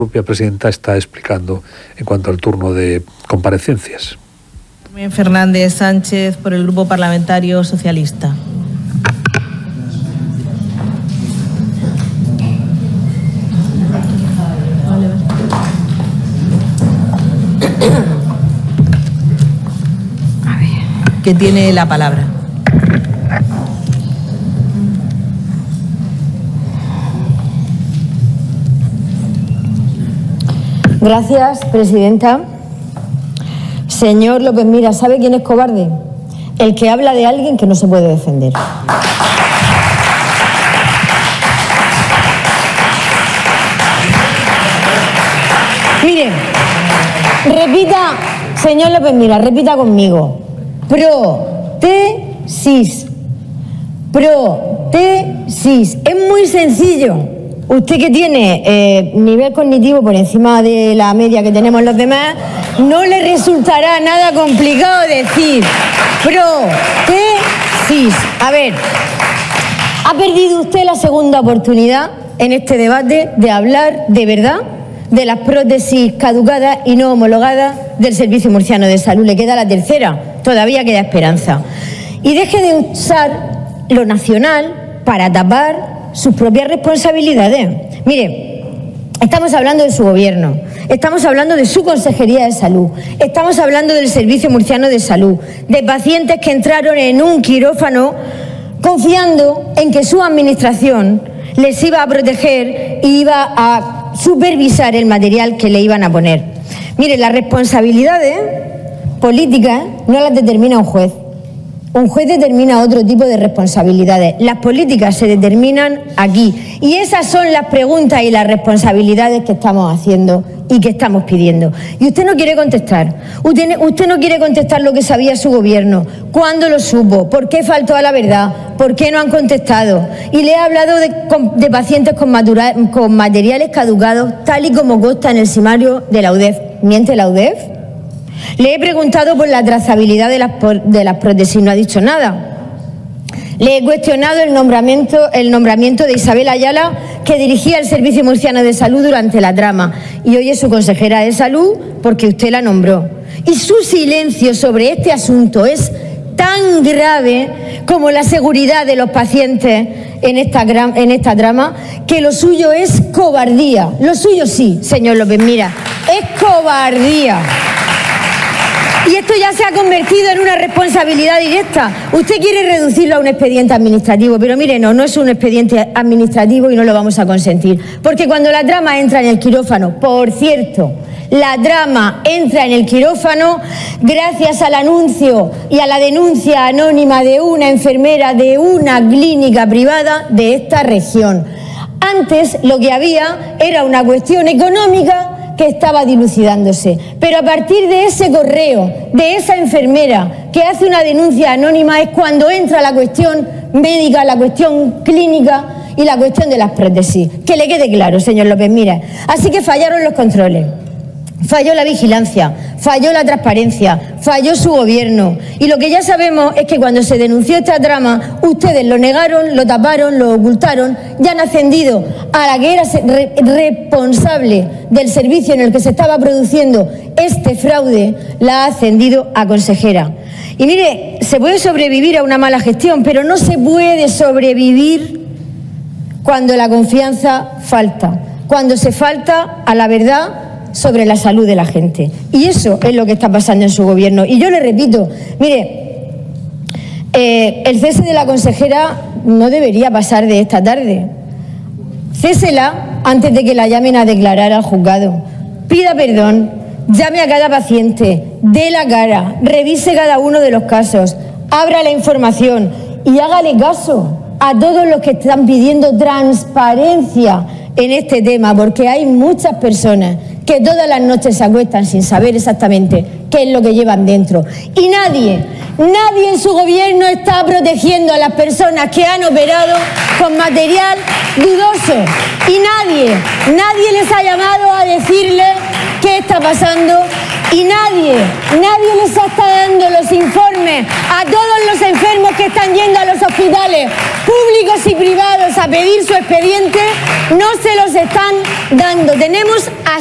La propia presidenta está explicando en cuanto al turno de comparecencias. Fernández Sánchez, por el Grupo Parlamentario Socialista. Que tiene la palabra. Gracias, presidenta. Señor López Miras, ¿sabe quién es cobarde? El que habla de alguien que no se puede defender. Mire, repita, señor López Miras, repita conmigo. Protesis. Protesis. Es muy sencillo. Usted que tiene nivel cognitivo por encima de la media que tenemos los demás, no le resultará nada complicado decir protesis. A ver, ha perdido usted la segunda oportunidad en este debate de hablar de verdad de las prótesis caducadas y no homologadas del Servicio Murciano de Salud. Le queda la tercera, todavía queda esperanza. Y deje de usar lo nacional para tapar sus propias responsabilidades. Mire, estamos hablando de su gobierno, estamos hablando de su Consejería de Salud, estamos hablando del Servicio Murciano de Salud, de pacientes que entraron en un quirófano confiando en que su administración les iba a proteger y iba a supervisar el material que le iban a poner. Mire, las responsabilidades políticas no las determina un juez. Un juez determina otro tipo de responsabilidades. Las políticas se determinan aquí. Y esas son las preguntas y las responsabilidades que estamos haciendo y que estamos pidiendo. Y usted no quiere contestar. Usted no quiere contestar lo que sabía su gobierno. ¿Cuándo lo supo? ¿Por qué faltó a la verdad? ¿Por qué no han contestado? Y le he hablado de pacientes con materiales caducados, tal y como consta en el sumario de la UDEF. ¿Miente la UDEF? Le he preguntado por la trazabilidad de las prótesis, no ha dicho nada. Le he cuestionado el nombramiento de Isabel Ayala, que dirigía el Servicio Murciano de Salud durante la trama, y hoy es su consejera de Salud porque usted la nombró. Y su silencio sobre este asunto es tan grave como la seguridad de los pacientes en esta trama, que lo suyo es cobardía. Lo suyo sí, señor López Miras, es cobardía. Y esto ya se ha convertido en una responsabilidad directa. Usted quiere reducirlo a un expediente administrativo, pero mire, no es un expediente administrativo y no lo vamos a consentir. Porque cuando la trama entra en el quirófano, por cierto, la trama entra en el quirófano gracias al anuncio y a la denuncia anónima de una enfermera de una clínica privada de esta región. Antes lo que había era una cuestión económica que estaba dilucidándose, pero a partir de ese correo, de esa enfermera que hace una denuncia anónima, es cuando entra la cuestión médica, la cuestión clínica y la cuestión de las prótesis. Que le quede claro, señor López Miras. Así que fallaron los controles, falló la vigilancia, falló la transparencia, falló su gobierno. Y lo que ya sabemos es que cuando se denunció esta trama, ustedes lo negaron, lo taparon, lo ocultaron, ya han ascendido a la que era responsable del servicio en el que se estaba produciendo este fraude, la ha ascendido a consejera. Y mire, se puede sobrevivir a una mala gestión, pero no se puede sobrevivir cuando la confianza falta, cuando se falta a la verdad sobre la salud de la gente. Y eso es lo que está pasando en su gobierno. Y yo le repito, mire, el cese de la consejera no debería pasar de esta tarde. Césela antes de que la llamen a declarar al juzgado. Pida perdón, llame a cada paciente, dé la cara, revise cada uno de los casos, abra la información y hágale caso a todos los que están pidiendo transparencia en este tema, porque hay muchas personas que todas las noches se acuestan sin saber exactamente qué es lo que llevan dentro. Y nadie en su gobierno está protegiendo a las personas que han operado con material dudoso. Y nadie les ha llamado a decirles qué está pasando Y nadie les está dando los informes a todos los enfermos que están yendo a los hospitales públicos y privados a pedir su expediente, no se los están dando. Tenemos